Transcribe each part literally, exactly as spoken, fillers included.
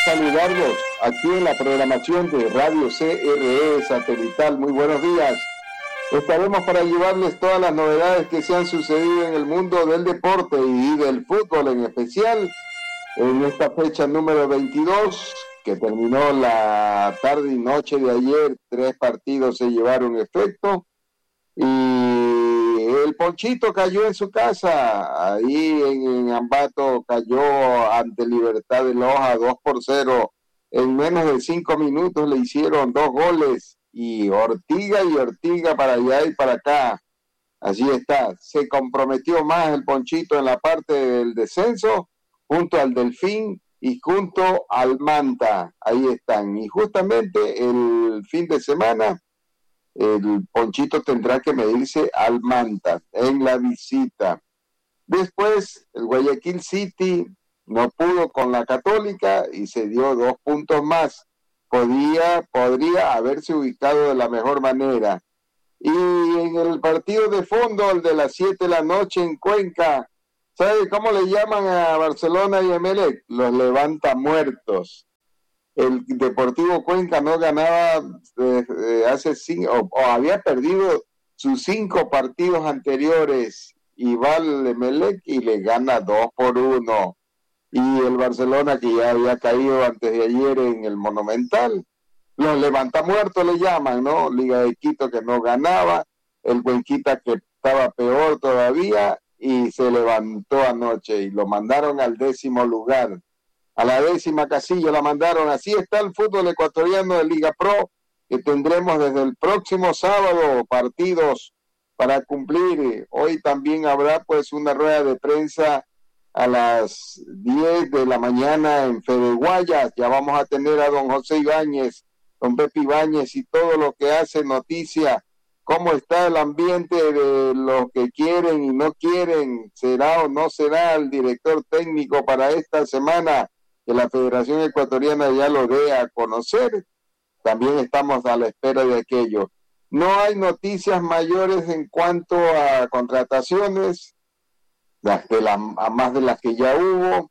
saludarlos aquí en la programación de Radio C R E Satelital. Muy buenos días. Estaremos para llevarles todas las novedades que se han sucedido en el mundo del deporte y del fútbol en especial en esta fecha número veintidós, que terminó la tarde y noche de ayer. Tres partidos se llevaron efecto y el Ponchito cayó en su casa, ahí en, en Ambato cayó ante Libertad de Loja dos por cero, en menos de cinco minutos le hicieron dos goles y Ortiga y Ortiga para allá y para acá, así está, se comprometió más el Ponchito en la parte del descenso, junto al Delfín y junto al Manta, ahí están, y justamente el fin de semana el Ponchito tendrá que medirse al Manta en la visita. Después, el Guayaquil City no pudo con la Católica y se dio dos puntos más. Podía, podría haberse ubicado de la mejor manera. Y en el partido de fondo, el de las siete de la noche en Cuenca, ¿sabe cómo le llaman a Barcelona y Emelec? Los levanta muertos. El Deportivo Cuenca no ganaba eh, eh, hace cinco, o, o había perdido sus cinco partidos anteriores, y va al Emelec y le gana dos por uno. Y el Barcelona, que ya había caído antes de ayer en el Monumental, los levantamuertos le llaman, ¿no? Liga de Quito, que no ganaba, el Cuenquita, que estaba peor todavía, y se levantó anoche y lo mandaron al décimo lugar. A la décima casilla la mandaron. Así está el fútbol ecuatoriano de Liga Pro, que tendremos desde el próximo sábado partidos para cumplir. Hoy también habrá pues una rueda de prensa a las diez de la mañana en Fede Guayas. Ya vamos a tener a don José Ibáñez, don Pepe Ibáñez y todo lo que hace noticia. Cómo está el ambiente de los que quieren y no quieren, será o no será el director técnico para esta semana, que la Federación Ecuatoriana ya lo dé a conocer. También estamos a la espera de aquello. No hay noticias mayores en cuanto a contrataciones, las de la, a más de las que ya hubo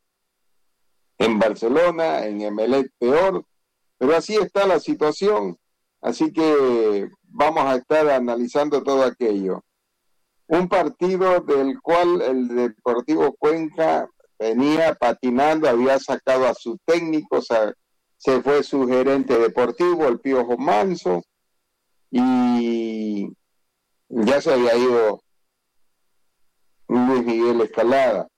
en Barcelona, en Emelec peor, pero así está la situación, así que vamos a estar analizando todo aquello. Un partido del cual el Deportivo Cuenca venía patinando, había sacado a su técnico, o sea, se fue su gerente deportivo, el Piojo Manso, y ya se había ido Luis Miguel Escalada.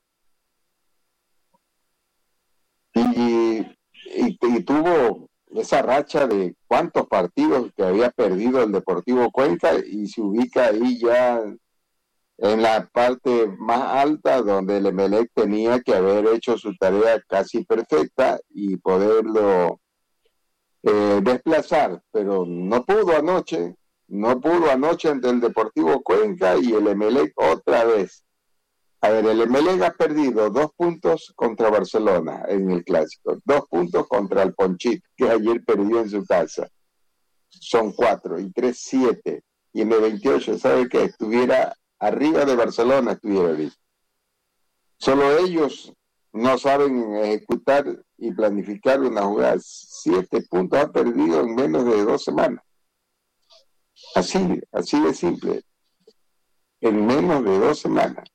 Y, y, y tuvo esa racha de cuántos partidos que había perdido el Deportivo Cuenca y se ubica ahí ya en la parte más alta, donde el Emelec tenía que haber hecho su tarea casi perfecta y poderlo eh, desplazar, pero no pudo anoche, no pudo anoche ante el Deportivo Cuenca y el Emelec otra vez. A ver, el Emelec ha perdido dos puntos contra Barcelona en el Clásico, dos puntos contra el Ponchito, que ayer perdió en su casa. Son cuatro y tres, siete. Y en el veintiocho, ¿sabe qué? Estuviera arriba de Barcelona, estuviera ahorita. Solo ellos no saben ejecutar y planificar una jugada. Siete puntos ha perdido en menos de dos semanas. Así, así de simple. En menos de dos semanas.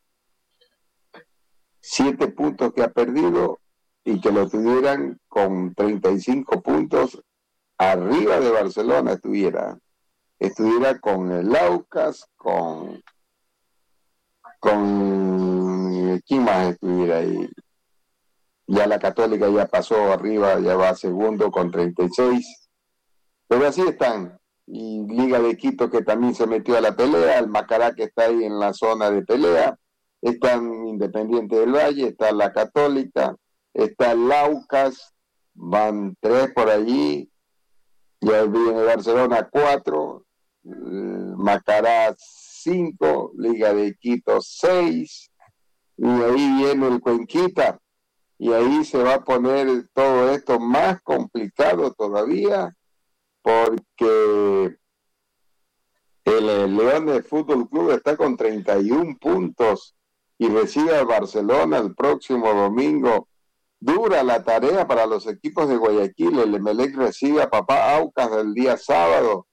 Siete puntos que ha perdido y que lo tuvieran con treinta y cinco puntos arriba de Barcelona, estuviera. Estuviera con el Aucas, con con ¿quién más estuviera ahí? Ya la Católica ya pasó arriba, ya va segundo con treinta y seis, pero así están. Y Liga de Quito, que también se metió a la pelea, el Macará, que está ahí en la zona de pelea, están Independiente del Valle, está la Católica, está el Aucas, van tres por allí, ya viene Barcelona cuatro, Macará cinco, Liga de Quito seis, y ahí viene el Cuenquita, y ahí se va a poner todo esto más complicado todavía, porque el, el León de Fútbol Club está con treinta y uno puntos y recibe a Barcelona el próximo domingo dura la tarea para los equipos de Guayaquil. El Emelec recibe a Papá Aucas el día sábado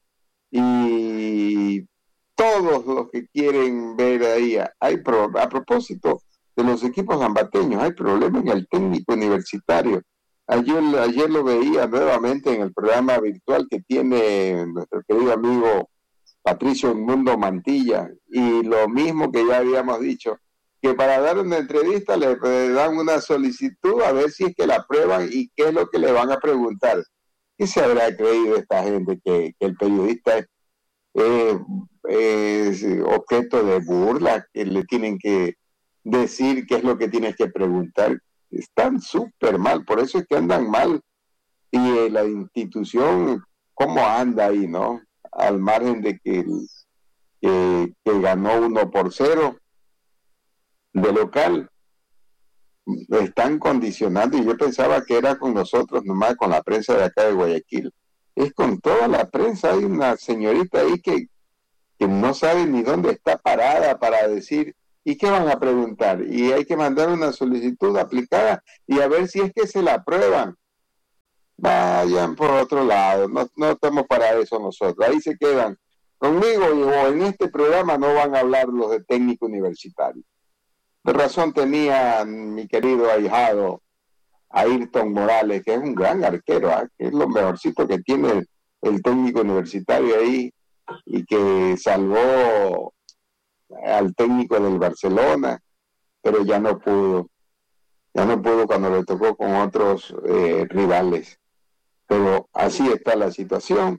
y todos los que quieren ver ahí, hay pro, a propósito de los equipos ambateños, hay problema en el técnico universitario. Ayer, ayer lo veía nuevamente en el programa virtual que tiene nuestro querido amigo Patricio Mundo Mantilla, y lo mismo que ya habíamos dicho, que para dar una entrevista le, le dan una solicitud a ver si es que la aprueban y qué es lo que le van a preguntar. ¿Qué se habrá creído esta gente que, que el periodista es, eh, es objeto de burla, que le tienen que decir qué es lo que tienes que preguntar? Están súper mal, por eso es que andan mal. Y eh, la institución, ¿cómo anda ahí, no? Al margen de que, que, que ganó uno por cero de local, están condicionando, y yo pensaba que era con nosotros nomás, con la prensa de acá de Guayaquil. Es con toda la prensa. Hay una señorita ahí que, que no sabe ni dónde está parada para decir, ¿y qué van a preguntar? Y hay que mandar una solicitud aplicada y a ver si es que se la aprueban. Vayan por otro lado, no, no estamos para eso nosotros. Ahí se quedan conmigo, o en este programa no van a hablar los de técnico universitario. De razón tenía mi querido ahijado Ayrton Morales, que es un gran arquero, ¿eh? Que es lo mejorcito que tiene el, el técnico universitario ahí, y que salvó al técnico del Barcelona, pero ya no pudo, ya no pudo cuando le tocó con otros eh, rivales. Pero así está la situación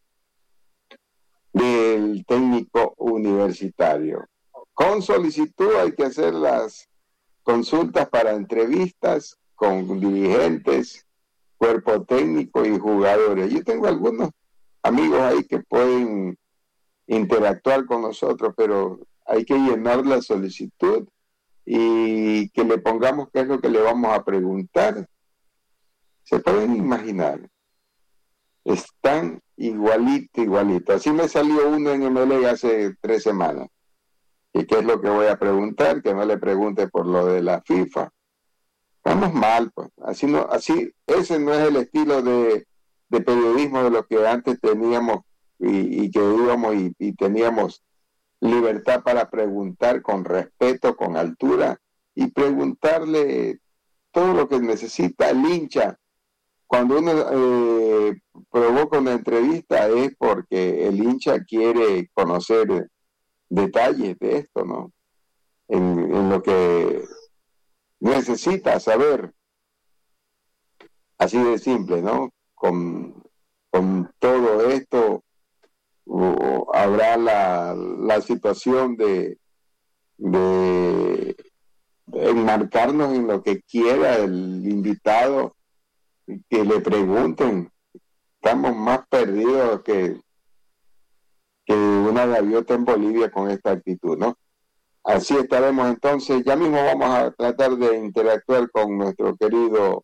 del técnico universitario. Con solicitud hay que hacer las consultas para entrevistas con dirigentes, cuerpo técnico y jugadores. Yo tengo algunos amigos ahí que pueden interactuar con nosotros, pero hay que llenar la solicitud y que le pongamos qué es lo que le vamos a preguntar. Se pueden imaginar, están igualito, igualito. Así me salió uno en M L E hace tres semanas. ¿Y qué es lo que voy a preguntar? Que no le pregunte por lo de la FIFA. Estamos mal, pues. Así no, así, ese no es el estilo de, de periodismo de lo que antes teníamos, y, y que íbamos y, y teníamos libertad para preguntar con respeto, con altura, y preguntarle todo lo que necesita el hincha. Cuando uno eh, provoca una entrevista es porque el hincha quiere conocer detalles de esto, ¿no? En, en lo que necesita saber. Así de simple, ¿no? Con, con todo esto uh, habrá la, la situación de, de, de enmarcarnos en lo que quiera el invitado, que le pregunten. Estamos más perdidos que, que una gaviota en Bolivia con esta actitud, ¿no? Así estaremos entonces. Ya mismo vamos a tratar de interactuar con nuestro querido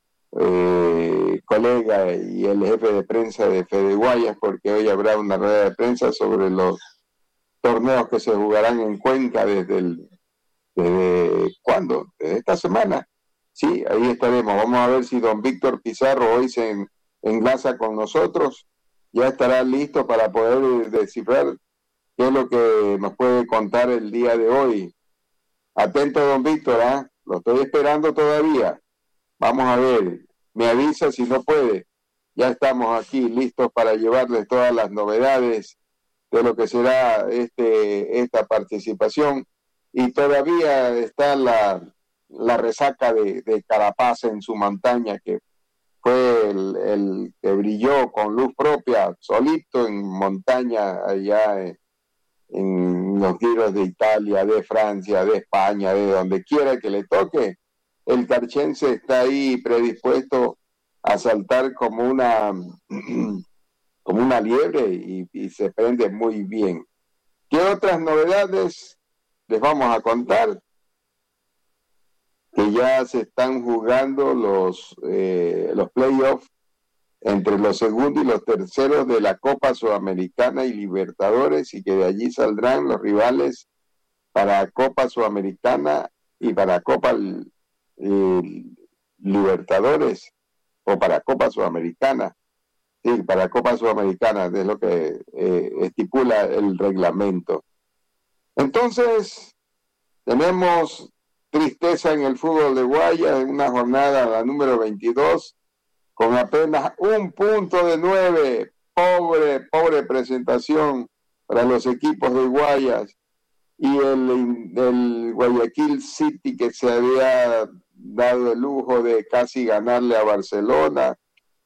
eh, colega y el jefe de prensa de Fede Guayas, porque hoy habrá una rueda de prensa sobre los torneos que se jugarán en Cuenca desde el desde ¿cuándo? Desde esta semana. Sí, ahí estaremos. Vamos a ver si don Víctor Pizarro hoy se en, enlaza con nosotros. Ya estará listo para poder descifrar qué es lo que nos puede contar el día de hoy. Atento, don Víctor, ¿eh? Lo estoy esperando todavía. Vamos a ver, me avisa si no puede. Ya estamos aquí listos para llevarles todas las novedades de lo que será este esta participación. Y todavía está la, la resaca de, de Carapaz en su montaña, que fue el, el que brilló con luz propia, solito en montaña allá en, en los giros de Italia, de Francia, de España, de donde quiera que le toque. El carchense está ahí predispuesto a saltar como una como una liebre y, y se prende muy bien. ¿Qué otras novedades les vamos a contar? Que ya se están jugando los, eh, los playoffs entre los segundos y los terceros de la Copa Sudamericana y Libertadores, y que de allí saldrán los rivales para Copa Sudamericana y para Copa eh, Libertadores o para Copa Sudamericana. Sí, para Copa Sudamericana, es lo que eh, estipula el reglamento. Entonces, tenemos tristeza en el fútbol de Guayas, en una jornada, la número veintidós, con apenas un punto de nueve. Pobre, pobre presentación para los equipos de Guayas. Y el, el Guayaquil City, que se había dado el lujo de casi ganarle a Barcelona,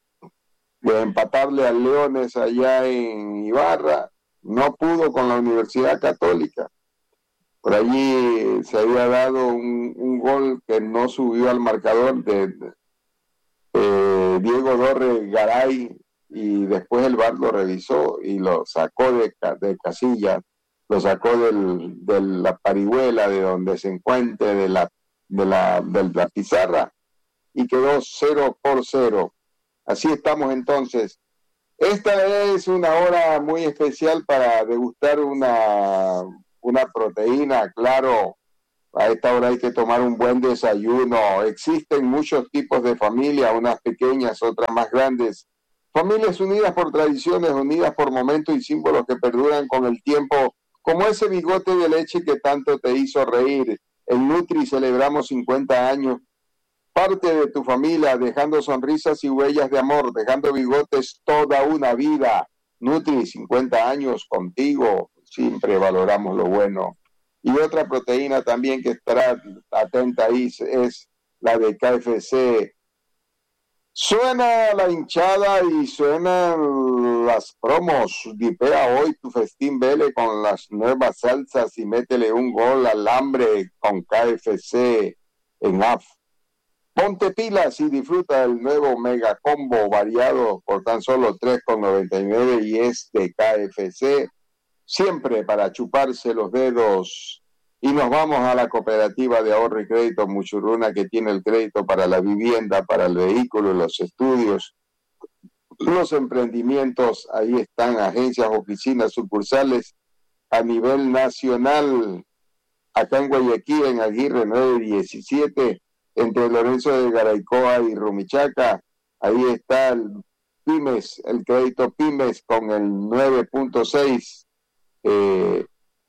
de empatarle a Leones allá en Ibarra, no pudo con la Universidad Católica. Por allí se había dado un, un gol que no subió al marcador de, de eh, Diego Dorre Garay, y después el V A R lo revisó y lo sacó de, de casilla, lo sacó del, de la parihuela de donde se encuentre, de la, de la, de la pizarra, y quedó cero por cero. Así estamos entonces. Esta es una hora muy especial para degustar una, una proteína, claro. A esta hora hay que tomar un buen desayuno. Existen muchos tipos de familia, unas pequeñas, otras más grandes. Familias unidas por tradiciones, unidas por momentos y símbolos que perduran con el tiempo, como ese bigote de leche que tanto te hizo reír. En Nutri celebramos cincuenta años. Parte de tu familia, dejando sonrisas y huellas de amor, dejando bigotes toda una vida. Nutri, cincuenta años contigo, siempre valoramos lo bueno. Y otra proteína también que estará atenta ahí es la de K F C. Suena la hinchada y suenan las promos. Dipea hoy tu festín Vele con las nuevas salsas y métele un gol al hambre con K F C en A F. Ponte pilas y disfruta del nuevo mega combo variado por tan solo tres con noventa y nueve y es de K F C, siempre para chuparse los dedos. Y nos vamos a la cooperativa de ahorro y crédito Muchurruna, que tiene el crédito para la vivienda, para el vehículo, los estudios, los emprendimientos. Ahí están agencias, oficinas, sucursales a nivel nacional. Acá en Guayaquil, en Aguirre nueve diecisiete, entre Lorenzo de Garaycoa y Rumichaca, ahí está el Pymes, el crédito Pymes con el nueve punto seis, eh,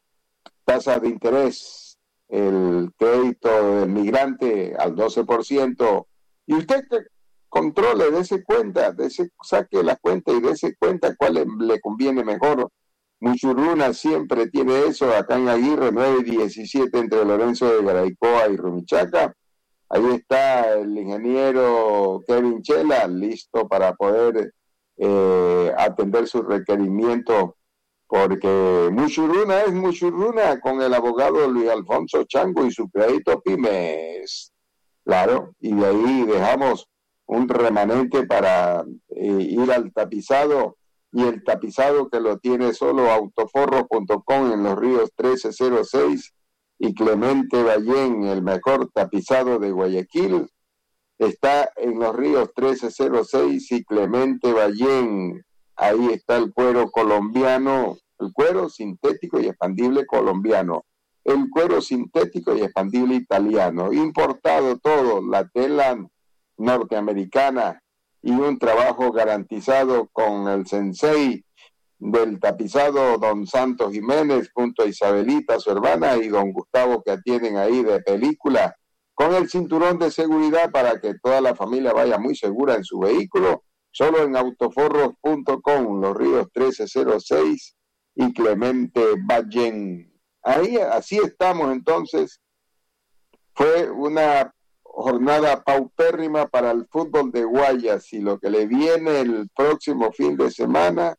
tasa de interés, el crédito del migrante al doce por ciento, y usted que controle, dése cuenta, dése, saque la cuenta y dése cuenta cuál le, le conviene mejor. Muchurruna siempre tiene eso, acá en Aguirre nueve diecisiete, entre Lorenzo de Garaycoa y Rumichaca. Ahí está el ingeniero Kevin Chela, listo para poder eh, atender sus requerimientos, porque Muchurruna es Muchurruna con el abogado Luis Alfonso Chango y su crédito Pymes. Claro, y de ahí dejamos un remanente para eh, ir al tapizado, y el tapizado que lo tiene solo autoforro punto com en Los Ríos trece cero seis, y Clemente Ballén, el mejor tapizado de Guayaquil, está en Los Ríos trece cero seis y Clemente Ballén. Ahí está el cuero colombiano, el cuero sintético y expandible colombiano, el cuero sintético y expandible italiano, importado todo, la tela norteamericana, y un trabajo garantizado con el sensei del tapizado, don Santos Jiménez, junto a Isabelita, su hermana, y don Gustavo, que atienden ahí de película, con el cinturón de seguridad para que toda la familia vaya muy segura en su vehículo, solo en autoforros punto com, Los Ríos trece cero seis y Clemente Ballén. Ahí, así estamos entonces. Fue una jornada paupérrima para el fútbol de Guayas, y lo que le viene el próximo fin de semana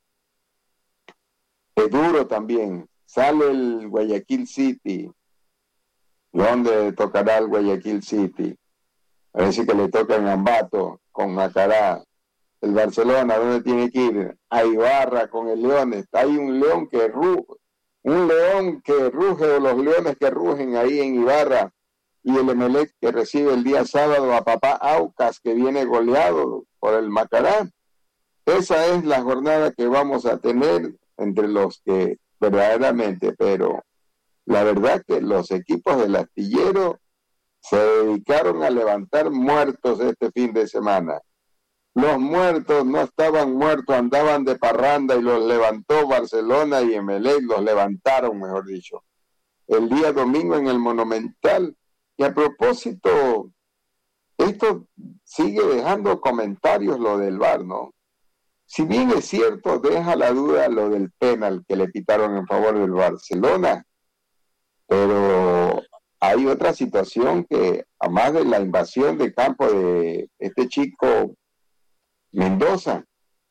es duro también. Sale el Guayaquil City. ¿Dónde tocará el Guayaquil City? Parece que le toca en Ambato con Macará. El Barcelona, ¿dónde tiene que ir? A Ibarra con el Leones. Hay un león que ruge, un león que ruge, o los leones que rugen ahí en Ibarra. Y el Emelec, que recibe el día sábado a Papá Aucas, que viene goleado por el Macará. Esa es la jornada que vamos a tener entre los que verdaderamente, pero la verdad que los equipos del astillero se dedicaron a levantar muertos este fin de semana. Los muertos no estaban muertos, andaban de parranda y los levantó Barcelona y Emelec, los levantaron, mejor dicho, el día domingo en el Monumental. Y a propósito, esto sigue dejando comentarios lo del V A R, ¿no? Si bien es cierto, deja la duda lo del penal que le quitaron en favor del Barcelona, pero hay otra situación que, además de la invasión de campo de este chico Mendoza,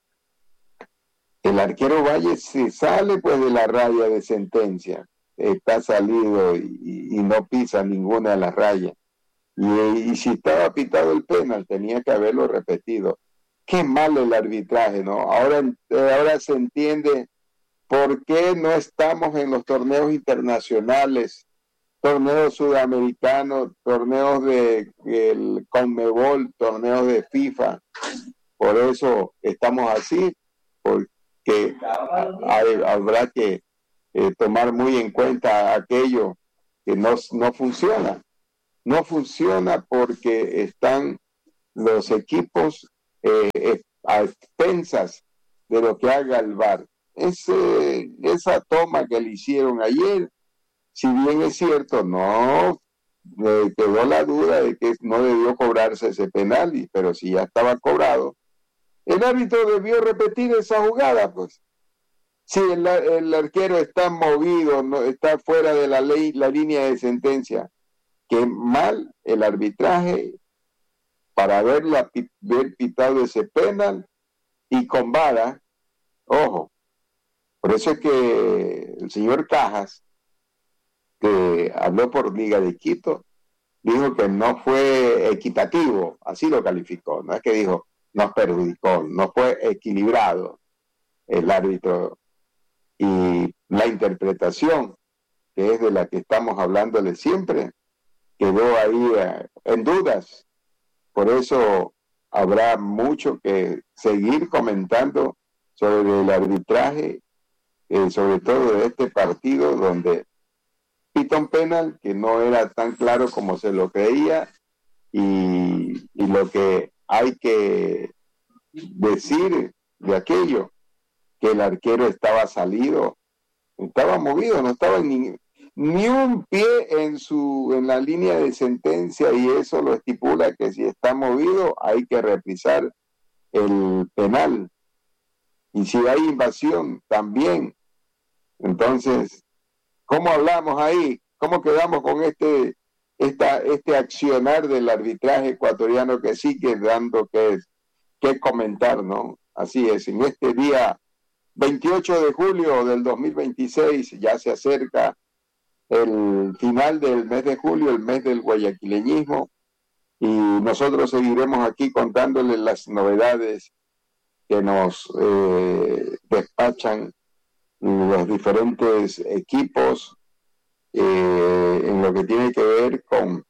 el arquero Valle se sale pues de la raya de sentencia, está salido y, y no pisa ninguna de las rayas. Y, y si estaba pitado el penal, tenía que haberlo repetido. Qué malo el arbitraje, ¿no? Ahora, ahora se entiende por qué no estamos en los torneos internacionales, torneos sudamericanos, torneos de el Conmebol, torneos de FIFA. Por eso estamos así, porque hay, habrá que eh, tomar muy en cuenta aquello que no, no funciona. No funciona porque están los equipos eh, a expensas de lo que haga el V A R. Ese, esa toma que le hicieron ayer, si bien es cierto, no me quedó la duda de que no debió cobrarse ese penal, pero si ya estaba cobrado, el árbitro debió repetir esa jugada, pues. Si el, el arquero está movido, no está fuera de la ley, la línea de sentencia, que mal el arbitraje para haberla, haber pitado ese penal y con vara, ojo, por eso es que el señor Cajas, que habló por Liga de Quito, dijo que no fue equitativo, así lo calificó, no es que dijo nos perjudicó, no fue equilibrado el árbitro, y la interpretación, que es de la que estamos hablándole siempre, quedó ahí eh, en dudas. Por eso habrá mucho que seguir comentando sobre el arbitraje, eh, sobre todo de este partido donde pita un penal que no era tan claro como se lo creía, y, y lo que hay que decir de aquello, que el arquero estaba salido, estaba movido, no estaba ni, ni un pie en su en la línea de sentencia, y eso lo estipula que si está movido hay que reprisar el penal, y si hay invasión también. Entonces, ¿cómo hablamos ahí? ¿Cómo quedamos con este esta, este accionar del arbitraje ecuatoriano que sigue dando que, que comentar, ¿no? Así es, en este día veintiocho de julio del dos mil veintiséis, ya se acerca el final del mes de julio, el mes del guayaquileñismo, y nosotros seguiremos aquí contándoles las novedades que nos eh, despachan los diferentes equipos eh, en lo que tiene que ver con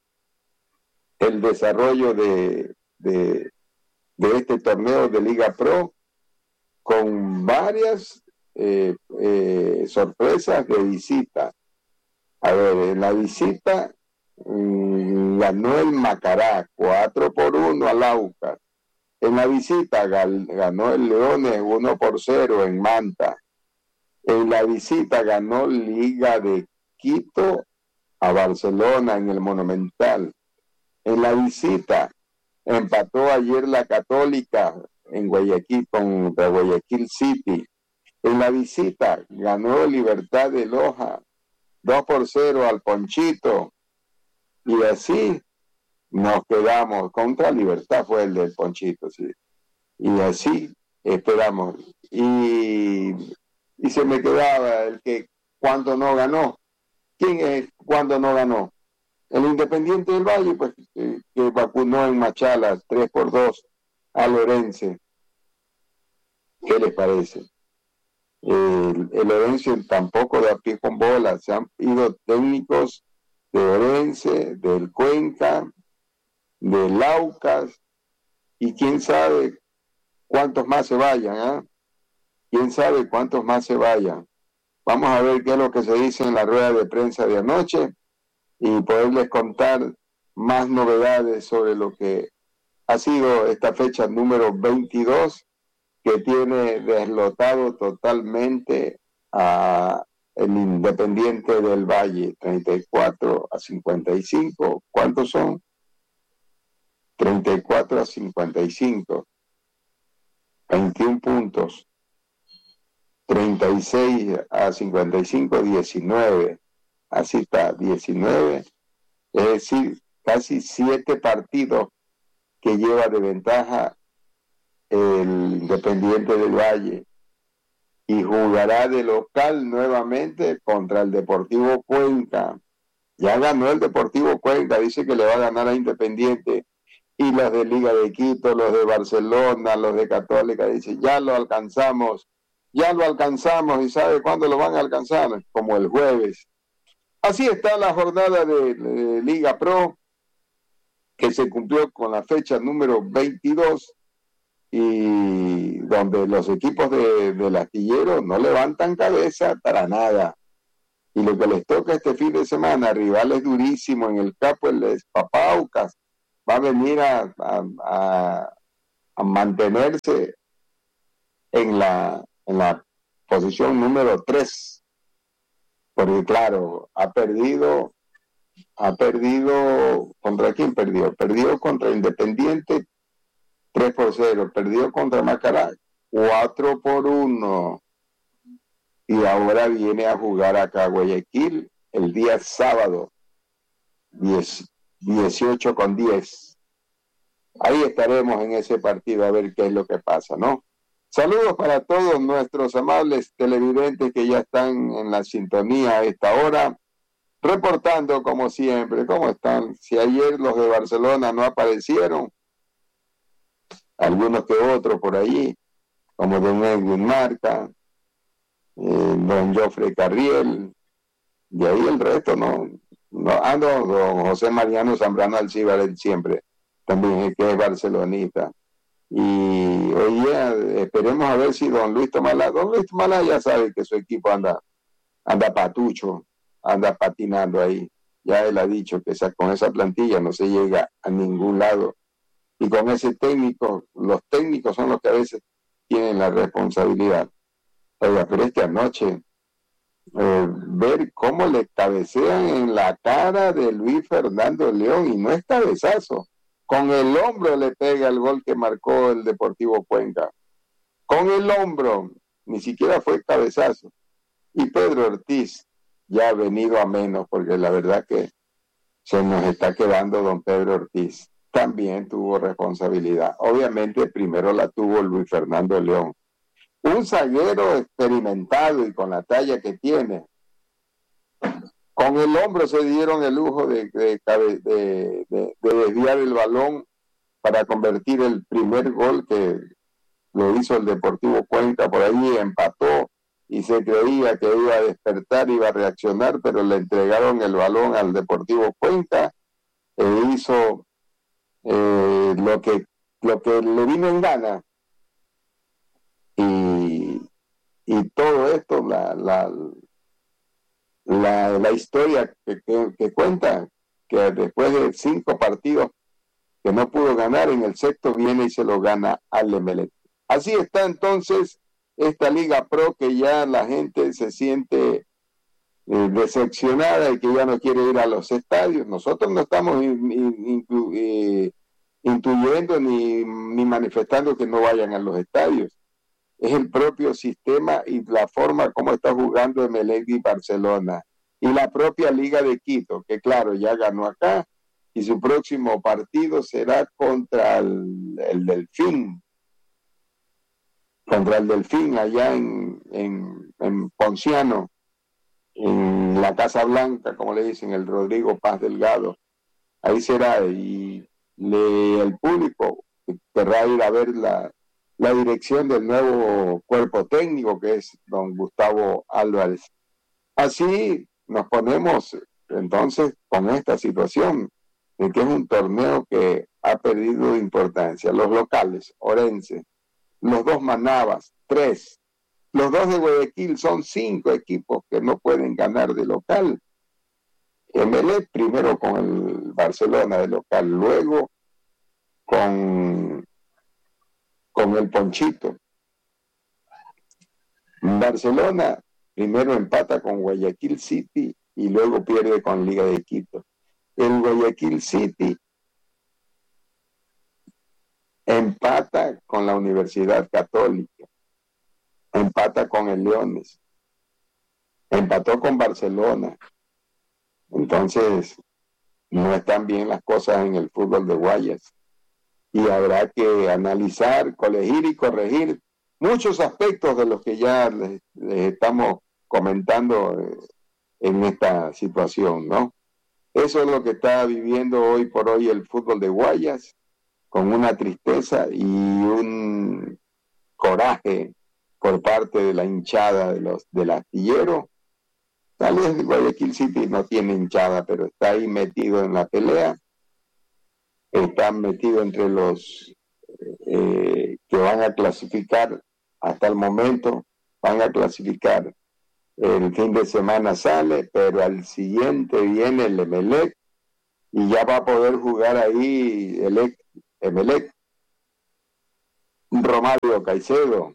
el desarrollo de, de, de este torneo de Liga Pro, con varias eh, eh, sorpresas de visita. A ver, en la visita mmm, ganó el Macará cuatro por uno al Aucas. En la visita gal, ganó el Leones uno por cero en Manta. En la visita ganó Liga de Quito a Barcelona en el Monumental. En la visita empató ayer la Católica en Guayaquil contra Guayaquil City. En la visita ganó Libertad de Loja dos por cero al Ponchito, y así nos quedamos. Contra Libertad fue el del Ponchito, sí. Y así esperamos. Y, y se me quedaba el que cuando no ganó. ¿Quién es cuando no ganó? El Independiente del Valle, pues, eh, que vacunó en Machala tres por dos a Lorense. ¿Qué les parece? El, el Orense tampoco da pie con bola. Se han ido técnicos de Orense, del Cuenca, del Aucas, y quién sabe cuántos más se vayan, ¿eh? Quién sabe cuántos más se vayan. Vamos a ver qué es lo que se dice en la rueda de prensa de anoche y poderles contar más novedades sobre lo que ha sido esta fecha número veintidós, que tiene deslotado totalmente a el Independiente del Valle, treinta y cuatro a cincuenta y cinco. ¿Cuántos son? treinta y cuatro a cincuenta y cinco. veintiún puntos. treinta y seis a cincuenta y cinco, diecinueve. Así está, diecinueve. Es decir, casi siete partidos que lleva de ventaja el Independiente del Valle, y jugará de local nuevamente contra el Deportivo Cuenca. Ya ganó el Deportivo Cuenca, dice que le va a ganar a Independiente, y los de Liga de Quito, los de Barcelona, los de Católica, dicen, ya lo alcanzamos, ya lo alcanzamos, y ¿sabe cuándo lo van a alcanzar? Como el jueves. Así está la jornada de, de Liga Pro, que se cumplió con la fecha número veintidós, y donde los equipos de, del astillero no levantan cabeza para nada. Y lo que les toca este fin de semana, rivales durísimos en el campo, el Papaucas, va a venir a, a, a, a mantenerse en la, en la posición número tres, porque claro, ha perdido, ha perdido, ¿contra quién perdió? Perdió contra Independiente tres por cero, perdió contra Macará cuatro por uno, y ahora viene a jugar acá a Guayaquil el día sábado, dieciocho con diez. Ahí estaremos en ese partido a ver qué es lo que pasa, ¿no? Saludos para todos nuestros amables televidentes que ya están en la sintonía a esta hora, reportando como siempre. ¿Cómo están? Si ayer los de Barcelona no aparecieron, algunos que otros por allí, como don Edwin Marca, eh, don Jofre Carriel, de ahí el resto no, no ah, no, don José Mariano Zambrano Alcíbar, siempre, también que es barcelonista. Y oye, esperemos a ver si don Luis Tomalá, don Luis Tomalá ya sabe que su equipo anda, anda patucho, anda patinando ahí. Ya él ha dicho que esa, con esa plantilla no se llega a ningún lado. Y con ese técnico, los técnicos son los que a veces tienen la responsabilidad. Oiga, pero esta noche, eh, ver cómo le cabecean en la cara de Luis Fernando León, y no es cabezazo, con el hombro le pega el gol que marcó el Deportivo Cuenca. Con el hombro, ni siquiera fue cabezazo. Y Pedro Ortiz ya ha venido a menos, porque la verdad que se nos está quedando don Pedro Ortiz. También tuvo responsabilidad. Obviamente primero la tuvo Luis Fernando León. Un zaguero experimentado y con la talla que tiene. Con el hombro se dieron el lujo de, de, de, de, de desviar el balón para convertir el primer gol que lo hizo el Deportivo Cuenca. Por ahí empató y se creía que iba a despertar, iba a reaccionar, pero le entregaron el balón al Deportivo Cuenca e hizo Eh, lo que lo que le vino en gana, y, y todo esto la la, la, la historia que, que, que cuenta que después de cinco partidos que no pudo ganar, en el sexto viene y se lo gana al Emelec. Así está entonces esta Liga Pro, que ya la gente se siente eh, decepcionada y que ya no quiere ir a los estadios. Nosotros no estamos in, in, in, eh, intuyendo ni, ni manifestando que no vayan a los estadios. Es el propio sistema y la forma como está jugando Emelec y Barcelona, y la propia Liga de Quito, que claro, ya ganó acá, y su próximo partido será contra el, el Delfín, contra el Delfín allá en, en, en Ponciano, en la Casa Blanca, como le dicen, el Rodrigo Paz Delgado. Ahí será, y le, el público querrá ir a ver la, la dirección del nuevo cuerpo técnico, que es don Gustavo Álvarez. Así nos ponemos entonces con esta situación de que es un torneo que ha perdido importancia. Los locales, Orense, los dos Manabas, tres. Los dos de Guayaquil, son cinco equipos que no pueden ganar de local. Emelec primero con el Barcelona de local, luego con, con el Ponchito. Barcelona primero empata con Guayaquil City y luego pierde con Liga de Quito. El Guayaquil City empata con la Universidad Católica, empata con el Leones, empató con Barcelona. Entonces, no están bien las cosas en el fútbol de Guayas. Y habrá que analizar, colegir y corregir muchos aspectos de los que ya les, les estamos comentando en esta situación, ¿no? Eso es lo que está viviendo hoy por hoy el fútbol de Guayas, con una tristeza y un coraje por parte de la hinchada de los, del astillero. Tal vez Guayaquil City no tiene hinchada, pero está ahí metido en la pelea. Está metido entre los eh, que van a clasificar hasta el momento, van a clasificar. El fin de semana sale, pero al siguiente viene el Emelec y ya va a poder jugar ahí el Emelec, Romario Caicedo.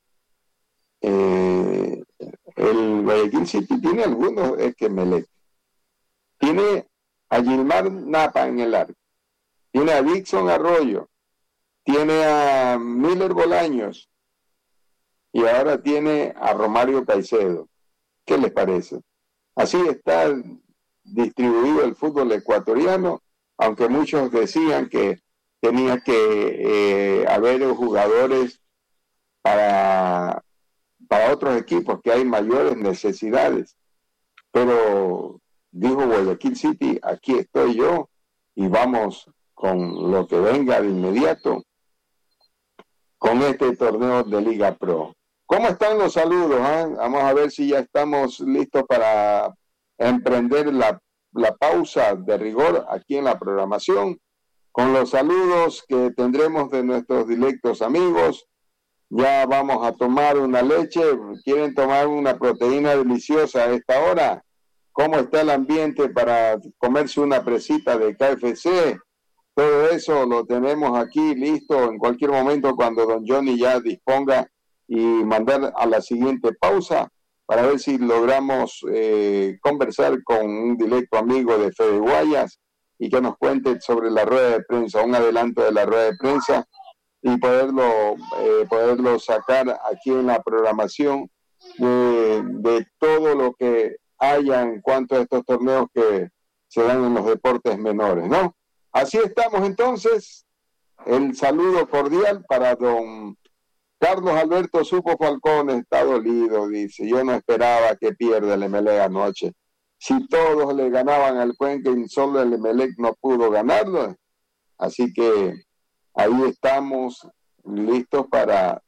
Eh, el Guayaquil City tiene algunos, es que Emelec. Tiene a Gilmar Napa en el arco, tiene a Dixon Arroyo, tiene a Miller Bolaños y ahora tiene a Romario Caicedo. ¿Qué les parece? Así está distribuido el fútbol ecuatoriano, aunque muchos decían que tenía que eh, haber jugadores para, para otros equipos, que hay mayores necesidades. Pero dijo Guayaquil City, aquí estoy yo y vamos con lo que venga de inmediato con este torneo de Liga Pro. ¿Cómo están los saludos? Eh? Vamos a ver si ya estamos listos para emprender la, la pausa de rigor aquí en la programación, con los saludos que tendremos de nuestros directos amigos. Ya vamos a tomar una leche. ¿Quieren tomar una proteína deliciosa a esta hora? ¿Cómo está el ambiente para comerse una presita de K F C? Todo eso lo tenemos aquí listo en cualquier momento cuando don Johnny ya disponga y mandar a la siguiente pausa para ver si logramos eh, conversar con un directo amigo de Fede Guayas y que nos cuente sobre la rueda de prensa, un adelanto de la rueda de prensa y poderlo, eh, poderlo sacar aquí en la programación de, de todo lo que haya en cuanto a estos torneos que se dan en los deportes menores, ¿no? Así estamos entonces. El saludo cordial para don Carlos Alberto Supo Falcón. Está dolido, dice. Yo no esperaba que pierda el Emelec anoche. Si todos le ganaban al Cuenca y solo el Emelec no pudo ganarlo. Así que ahí estamos listos para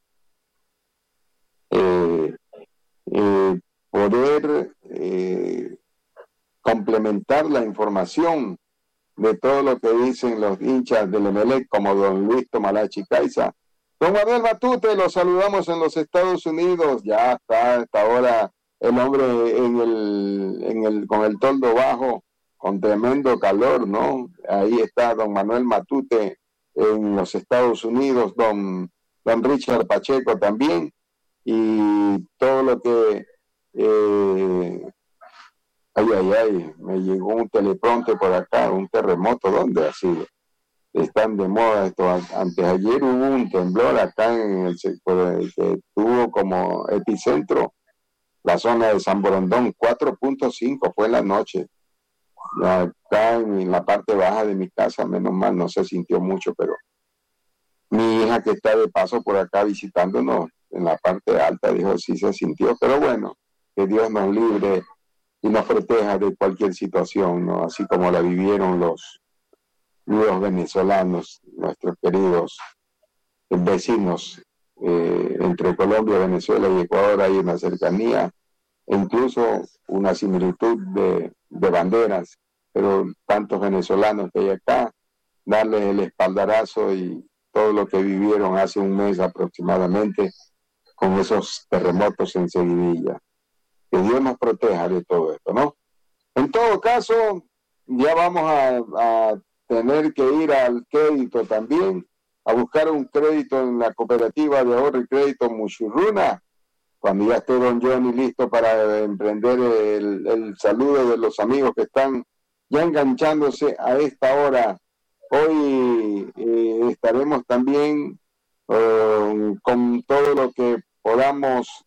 eh, eh, poder eh, complementar la información de todo lo que dicen los hinchas del Emelec, como don Luis Tomalachi Caiza. Don Manuel Matute, lo saludamos en los Estados Unidos. Ya está a esta hora el hombre en el, en el, con el toldo bajo, con tremendo calor, ¿no? Ahí está don Manuel Matute en los Estados Unidos, don, don Richard Pacheco también, y todo lo que... Eh, ay, ay, ay, me llegó un teleprompter por acá, un terremoto, ¿dónde ha sido? Están de moda esto. Antes ayer hubo un temblor acá en el sector que tuvo como epicentro la zona de San Borondón, cuatro punto cinco fue en la noche. Acá en la parte baja de mi casa, menos mal, no se sintió mucho, pero mi hija que está de paso por acá visitándonos en la parte alta dijo sí se sintió, pero bueno, que Dios nos libre y nos proteja de cualquier situación, ¿no? Así como la vivieron los, los venezolanos, nuestros queridos vecinos, eh, entre Colombia, Venezuela y Ecuador hay una cercanía, e incluso una similitud de, de banderas, pero tantos venezolanos que hay acá, darles el espaldarazo y todo lo que vivieron hace un mes aproximadamente con esos terremotos en Seguidilla. Que Dios nos proteja de todo esto, ¿no? En todo caso, ya vamos a, a tener que ir al crédito también, a buscar un crédito en la cooperativa de ahorro y crédito Muchurruna, cuando ya esté don Johnny listo para emprender el, el saludo de los amigos que están ya enganchándose a esta hora. Hoy eh, estaremos también eh, con todo lo que podamos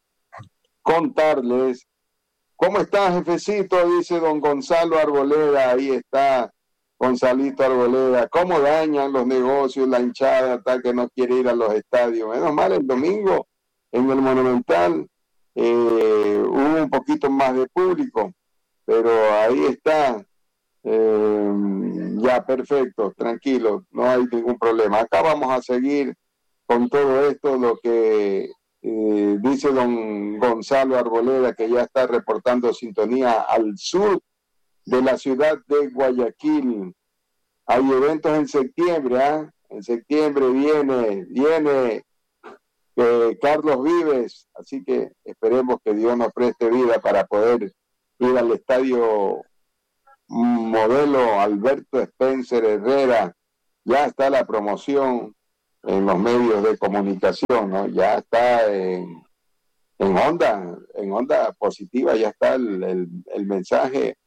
contarles. ¿Cómo está, jefecito? Dice don Gonzalo Arboleda. Ahí está Gonzalito Arboleda. ¿Cómo dañan los negocios, la hinchada, tal que no quiere ir a los estadios? Menos mal el domingo en el Monumental eh, hubo un poquito más de público, pero ahí está. Eh, ya, perfecto, tranquilo, no hay ningún problema. Acá vamos a seguir con todo esto, lo que eh, dice don Gonzalo Arboleda, que ya está reportando sintonía al sur de la ciudad de Guayaquil. Hay eventos en septiembre, ¿eh? En septiembre viene, viene eh, Carlos Vives, así que esperemos que Dios nos preste vida para poder ir al estadio modelo Alberto Spencer Herrera. Ya está la promoción en los medios de comunicación, ¿no? Ya está en, en onda, en onda positiva, ya está el, el, el mensaje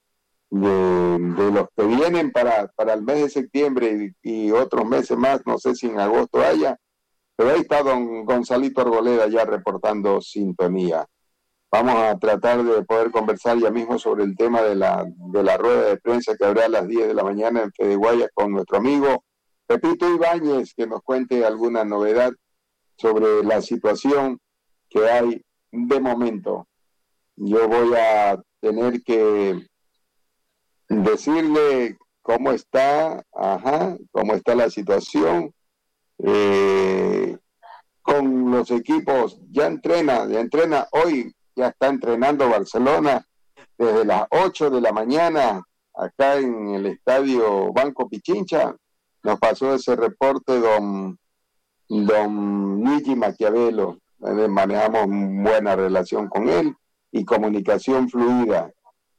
de, de los que vienen para, para el mes de septiembre y, y otros meses más, no sé si en agosto haya, pero ahí está don Gonzalito Arboleda ya reportando sintonía. Vamos a tratar de poder conversar ya mismo sobre el tema de la, de la rueda de prensa que habrá a las diez de la mañana en Fede Guayas con nuestro amigo Pepito Ibáñez, que nos cuente alguna novedad sobre la situación que hay de momento. Yo voy a tener que decirle cómo está, ajá, cómo está la situación eh, con los equipos. Ya entrena, ya entrena hoy. Ya está entrenando Barcelona desde las ocho de la mañana acá en el estadio Banco Pichincha. Nos pasó ese reporte don, don Luigi Maquiavelo. Eh, manejamos buena relación con él y comunicación fluida.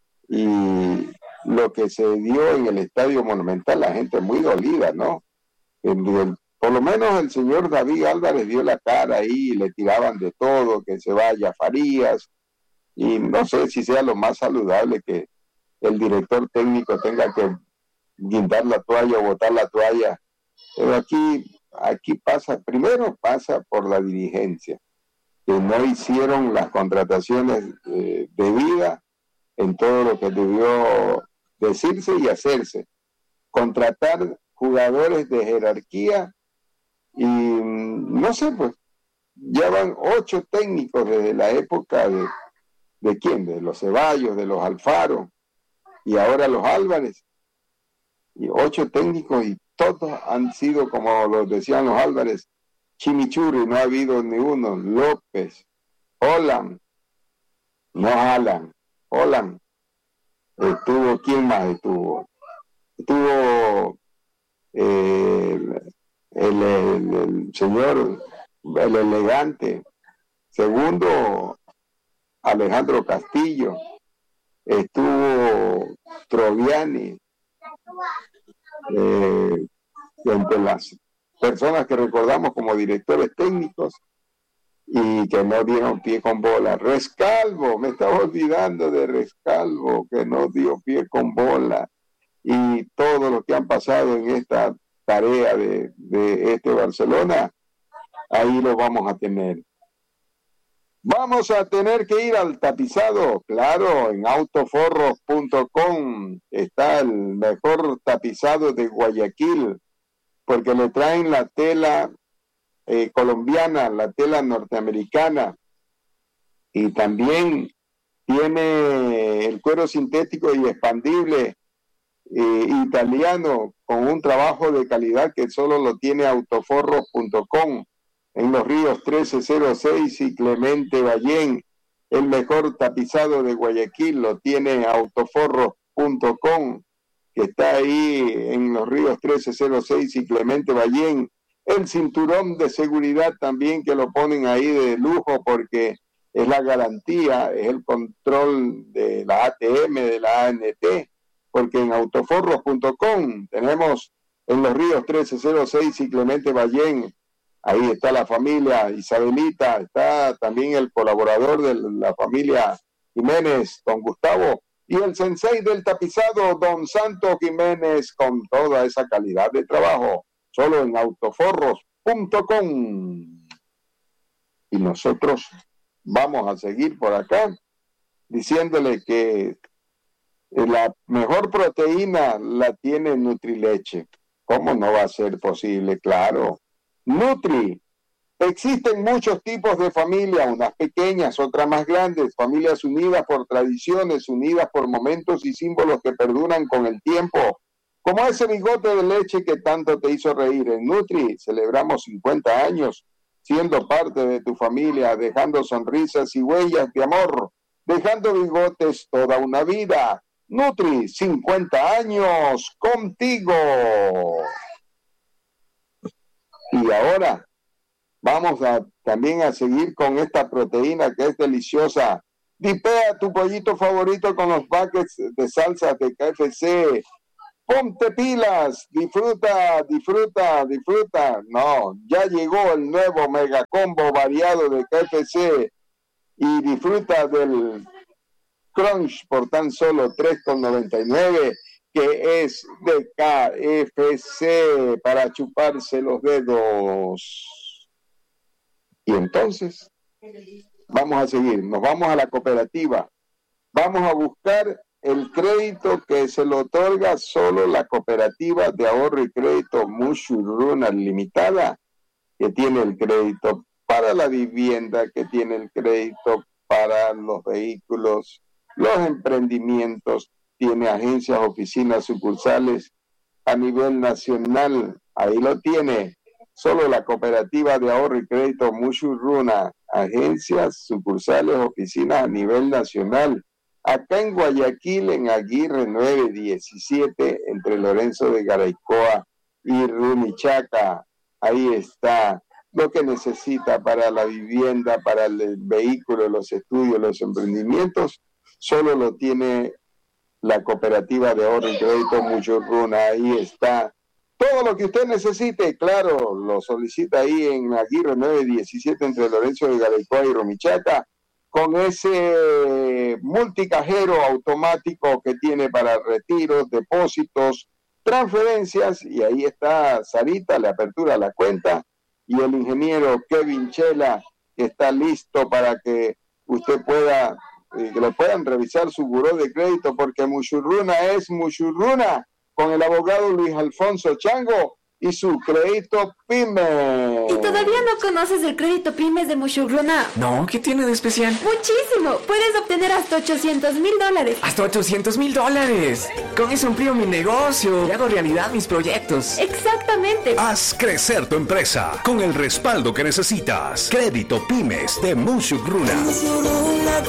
Y lo que se dio en el estadio Monumental, la gente muy dolida, ¿no? El, el, por lo menos el señor David Álvarez dio la cara ahí, le tiraban de todo, que se vaya Farías, y no sé si sea lo más saludable que el director técnico tenga que guindar la toalla o botar la toalla, pero aquí, aquí pasa, primero pasa por la dirigencia, que no hicieron las contrataciones eh, debidas en todo lo que debió decirse y hacerse, contratar jugadores de jerarquía. Y no sé, pues, ya van ocho técnicos desde la época de, ¿de quién? De los Ceballos, de los Alfaro, y ahora los Álvarez. Y ocho técnicos y todos han sido, como los decían los Álvarez, chimichurri, no ha habido ni uno. López, Holland, no Alan, Holland. Estuvo, ¿quién más estuvo? Estuvo... Eh, El, el, el señor, el elegante. Segundo, Alejandro Castillo. Estuvo Troviani. Eh, entre las personas que recordamos como directores técnicos y que no dieron pie con bola. Rescalvo, me estaba olvidando de Rescalvo, que no dio pie con bola. Y todo lo que han pasado en esta tarea de, de este Barcelona, ahí lo vamos a tener. Vamos a tener que ir al tapizado, claro, en autoforros punto com está el mejor tapizado de Guayaquil, porque le traen la tela eh, colombiana, la tela norteamericana, y también tiene el cuero sintético y expandible Eh, italiano con un trabajo de calidad que solo lo tiene autoforros punto com en Los Ríos trece cero seis y Clemente Ballén. El mejor tapizado de Guayaquil lo tiene autoforros punto com, que está ahí en Los Ríos trece cero seis y Clemente Ballén. El cinturón de seguridad también, que lo ponen ahí de lujo porque es la garantía, es el control de la A T M, de la A N T, porque en autoforros punto com tenemos en Los Ríos trece cero seis y Clemente Ballén, ahí está la familia Isabelita, está también el colaborador de la familia Jiménez, don Gustavo, y el sensei del tapizado, don Santo Jiménez, con toda esa calidad de trabajo, solo en autoforros punto com. Y nosotros vamos a seguir por acá diciéndole que la mejor proteína la tiene Nutrileche. ¿Cómo no va a ser posible? Claro. Nutri. Existen muchos tipos de familias, unas pequeñas, otras más grandes, familias unidas por tradiciones, unidas por momentos y símbolos que perduran con el tiempo, como ese bigote de leche que tanto te hizo reír. En Nutri celebramos cincuenta años, siendo parte de tu familia, dejando sonrisas y huellas de amor, dejando bigotes toda una vida. Nutri, cincuenta años contigo. Y ahora vamos a también a seguir con esta proteína que es deliciosa. Dipea tu pollito favorito con los buckets de salsas de K F C. Ponte pilas, disfruta, disfruta, disfruta. No, ya llegó el nuevo mega combo variado de K F C y disfruta del Crunch por tan solo tres con noventa y nueve, que es de K F C para chuparse los dedos. Y entonces, vamos a seguir, nos vamos a la cooperativa, vamos a buscar el crédito que se lo otorga solo la cooperativa de ahorro y crédito Mushuruna Limitada, que tiene el crédito para la vivienda, que tiene el crédito para los vehículos, los emprendimientos, tiene agencias, oficinas, sucursales a nivel nacional. Ahí lo tiene, solo la cooperativa de ahorro y crédito Mushuruna, agencias, sucursales, oficinas a nivel nacional. Acá en Guayaquil, en Aguirre nueve diecisiete, entre Lorenzo de Garaycoa y Rumichaca. Ahí está lo que necesita para la vivienda, para el vehículo, los estudios, los emprendimientos. Solo lo tiene la cooperativa de ahorro y crédito Mushuruna. Ahí está todo lo que usted necesite. Claro, lo solicita ahí en Aguirre nueve diecisiete, entre Lorenzo de Garaycoa y Rumichaca, con ese multicajero automático que tiene para retiros, depósitos, transferencias, y ahí está Sarita, le apertura la cuenta, y el ingeniero Kevin Chela, que está listo para que usted pueda, eh, que le puedan revisar su buró de crédito, porque Mushuruna es Mushuruna, con el abogado Luis Alfonso Chango y su crédito PYME. ¿Y todavía no conoces el crédito PYME de Mushuruna? No, ¿qué tiene de especial? Muchísimo, puedes obtener hasta ochocientos mil dólares. ¡Hasta ochocientos mil dólares! Con eso amplío mi negocio y hago realidad mis proyectos. Exactamente. Haz crecer tu empresa con el respaldo que necesitas. Crédito Pymes de Mushuruna. Mushuruna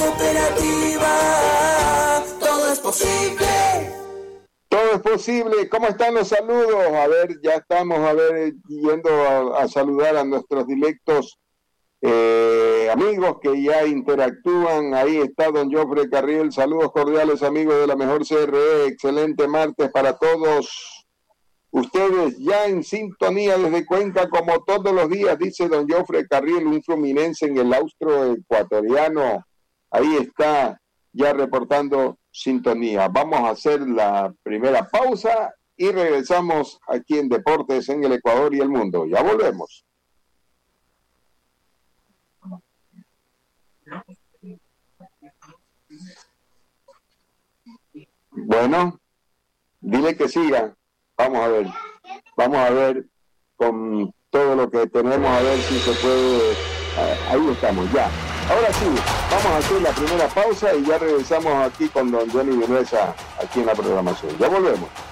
Cooperativa, todo es posible. Todo es posible. ¿Cómo están los saludos? A ver, ya estamos a ver yendo a, a saludar a nuestros directos eh, amigos que ya interactúan. Ahí está don Jofre Carriel. Saludos cordiales, amigos de la mejor C R E. Excelente martes para todos ustedes. Ya en sintonía desde Cuenca, como todos los días, dice don Jofre Carriel, un fluminense en el austro ecuatoriano. Ahí está ya reportando sintonía. Vamos a hacer la primera pausa y regresamos aquí en Deportes en el Ecuador y el mundo. Ya volvemos. Bueno, dile que siga. Vamos a ver. Vamos a ver con todo lo que tenemos, a ver si se puede. Ahí estamos, ya. Ahora sí, vamos a hacer la primera pausa y ya regresamos aquí con don Johnny Vinuesa, aquí en la programación. Ya volvemos.